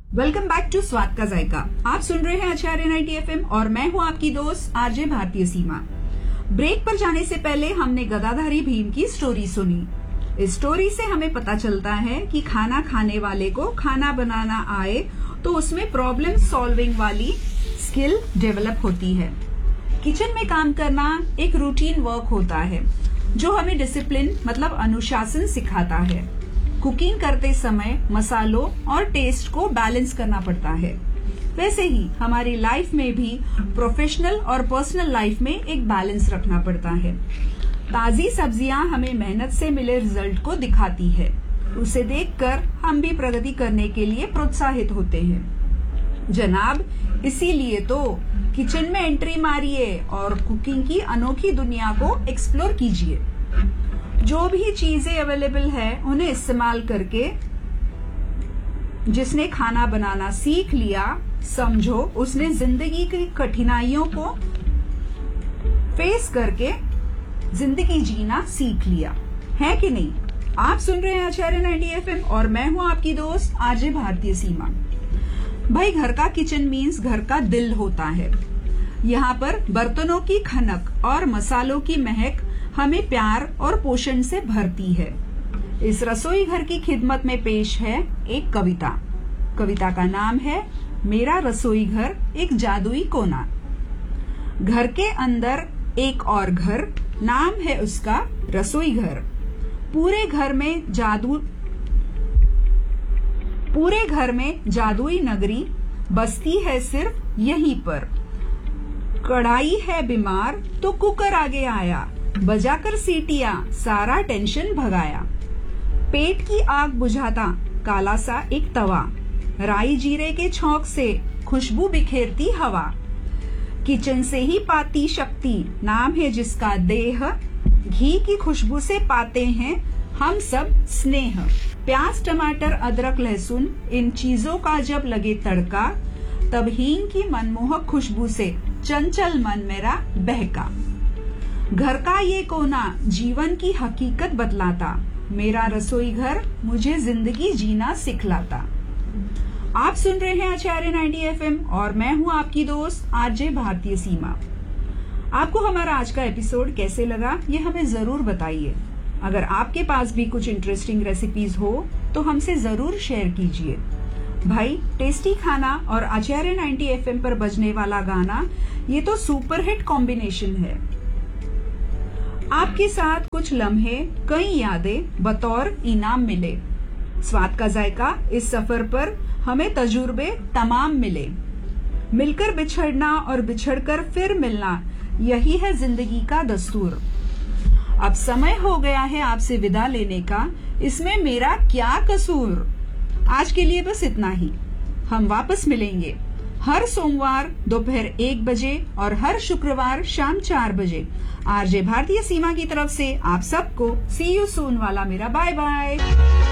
Welcome back to स्वाद का जायका। आप सुन रहे हैं आचार्य 90 एफएम और मैं हूं आपकी दोस्त आरजे भारतीय सीमा। ब्रेक पर जाने से पहले हमने गदाधारी भीम की स्टोरी सुनी। इस स्टोरी से हमें पता चलता है कि खाना खाने वाले को खाना बनाना आए तो उसमें प्रॉब्लम सॉल्विंग वाली स्किल डेवलप होती है। किचन में काम करना एक रूटीन वर्क होता है जो हमें डिसिप्लिन मतलब अनुशासन सिखाता है। कुकिंग करते समय मसालों और टेस्ट को बैलेंस करना पड़ता है। वैसे ही हमारी लाइफ में भी प्रोफेशनल और पर्सनल लाइफ में एक बैलेंस रखना पड़ता है। ताजी सब्जियां हमें मेहनत से मिले रिजल्ट को दिखाती है। उसे देखकर हम भी प्रगति करने के लिए प्रोत्साहित होते हैं। जनाब, इसीलिए तो किचन में एंट्री मारिए और कुकिंग की अनोखी दुनिया को एक्सप्लोर कीजिए। जो भी चीजें अवेलेबल है उन्हें इस्तेमाल करके जिसने खाना बनाना सीख लिया, समझो उसने जिंदगी की कठिनाइयों को फेस करके जिंदगी जीना सीख लिया है कि नहीं। आप सुन रहे हैं आचार्य 90 एफएम और मैं हूं आपकी दोस्त आरजे भारतीय सीमा। भाई, घर का किचन मीन्स घर का दिल होता है। यहाँ पर बर्तनों की खनक और मसालों की महक हमें प्यार और पोषण से भरती है। इस रसोई घर की खिदमत में पेश है एक कविता। कविता का नाम है मेरा रसोई घर एक जादुई कोना। घर के अंदर एक और घर, नाम है उसका रसोई घर। पूरे घर में जादुई नगरी बसती है सिर्फ यहीं पर। कढ़ाई है बीमार तो कुकर आगे आया, बजाकर सीटियां सारा टेंशन भगाया। पेट की आग बुझाता काला सा एक तवा, राई जीरे के छौंक से खुशबू बिखेरती हवा। किचन से ही पाती शक्ति, नाम है जिसका देह। घी की खुशबू से पाते हैं हम सब स्नेह। प्याज टमाटर अदरक लहसुन इन चीजों का जब लगे तड़का, तब हींग की मनमोहक खुशबू से चंचल मन मेरा बहका। घर का ये कोना जीवन की हकीकत बतलाता, मेरा रसोई घर मुझे जिंदगी जीना सिखलाता। आप सुन रहे हैं आचार्य 90 एफएम और मैं हूं आपकी दोस्त आरजे भारतीय सीमा। आपको हमारा आज का एपिसोड कैसे लगा ये हमें जरूर बताइए। अगर आपके पास भी कुछ इंटरेस्टिंग रेसिपीज हो तो हमसे जरूर शेयर कीजिए। भाई, टेस्टी खाना और आचार्य 90 एफएम पर बजने वाला गाना, ये तो सुपर हिट कॉम्बिनेशन है। आपके साथ कुछ लम्हे, कई यादें बतौर इनाम मिले। स्वाद का जायका इस सफर पर हमें तजुर्बे तमाम मिले। मिलकर बिछड़ना और बिछड़कर फिर मिलना, यही है जिंदगी का दस्तूर। अब समय हो गया है आपसे विदा लेने का, इसमें मेरा क्या कसूर। आज के लिए बस इतना ही। हम वापस मिलेंगे हर सोमवार दोपहर 1 बजे और हर शुक्रवार शाम 4 बजे। आरजे भारतीय सीमा की तरफ से आप सबको सी यू सून वाला मेरा बाय बाय।